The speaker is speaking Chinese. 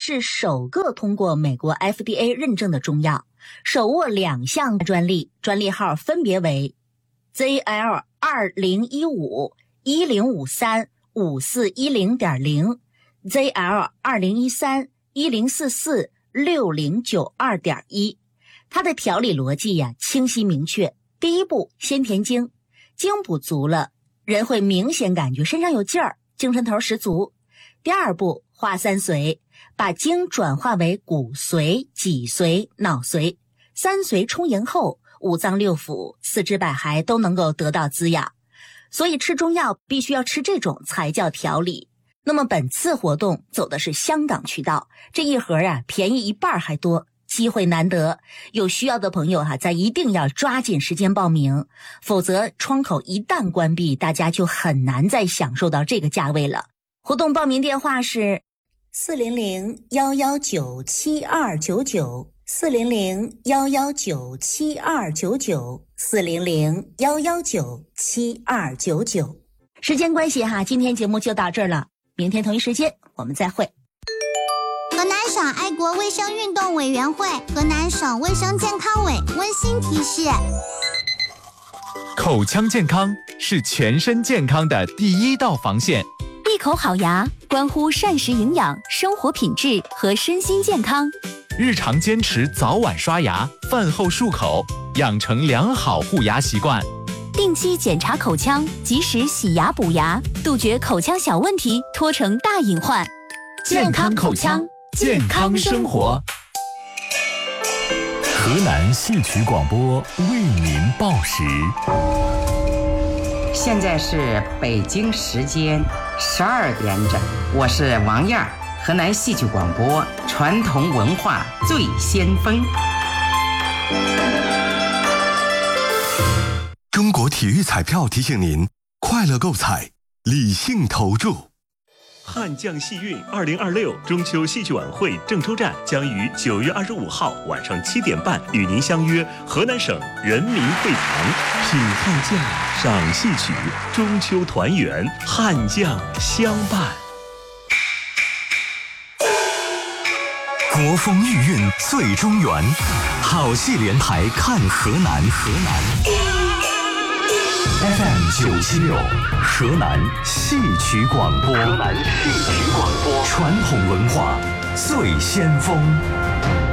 是首个通过美国 FDA 认证的中药，手握2项专利，专利号分别为 ZL2015-1043-5013-1044-6092.1。它的调理逻辑清晰明确。第一步，先填精，精补足了，人会明显感觉身上有劲儿，精神头十足。第二步，化3髓，把精转化为骨髓、脊髓、脑髓，3髓充盈后，五脏六腑、四肢百骸都能够得到滋养。所以吃中药必须要吃这种才叫调理。那么本次活动走的是香港渠道，这一盒便宜1半还多，机会难得，有需要的朋友咱一定要抓紧时间报名，否则窗口一旦关闭，大家就很难再享受到这个价位了。活动报名电话是400-119-7299，400-119-7299，400-119-7299。时间关系今天节目就到这儿了，明天同一时间我们再会。 河南省爱国卫生运动委员会、河南省卫生健康委温馨提示： 口腔健康是全身健康的第一道防线。 一口好牙关乎膳食营养、生活品质和身心健康。 日常坚持早晚刷牙、饭后漱口，养成良好护牙习惯。 定期检查口腔，及时洗牙补牙，杜绝口腔小问题拖成大隐患。 健康口腔，健康生活。 河南戏曲广播为您报时。 现在是北京时间12点整，我是王燕，河南戏曲广播传统文化最先锋。 中国体育彩票提醒您：快乐购彩，理性投注。 悍将戏韵2026中秋戏曲晚会郑州站将于9月25号晚上7点半与您相约河南省人民会堂，品悍将，赏戏曲，中秋团圆，悍将相伴。 国风御韵最中原，好戏连台看河南。FM 976，河南戏曲广播，传统文化最先锋。